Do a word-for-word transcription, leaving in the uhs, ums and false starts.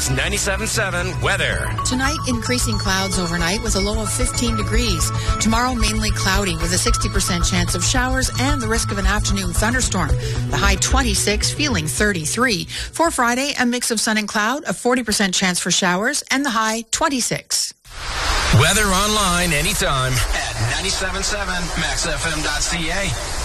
News ninety-seven point seven weather. Tonight, increasing clouds overnight with a low of fifteen degrees. Tomorrow, mainly cloudy with a sixty percent chance of showers and the risk of an afternoon thunderstorm. The high twenty-six, feeling thirty-three. For Friday, a mix of sun and cloud, a forty percent chance for showers, and the high twenty-six. Weather online anytime at ninety-seven point seven max f m dot c a.